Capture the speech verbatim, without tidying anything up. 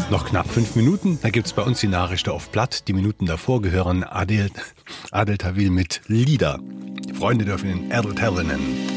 Noch knapp fünf Minuten, da gibt's bei uns die Nachrichten auf Blatt. Die Minuten davor gehören Adel, Adel Tawil mit Lieder. Die Freunde dürfen ihn Adel Tawil nennen.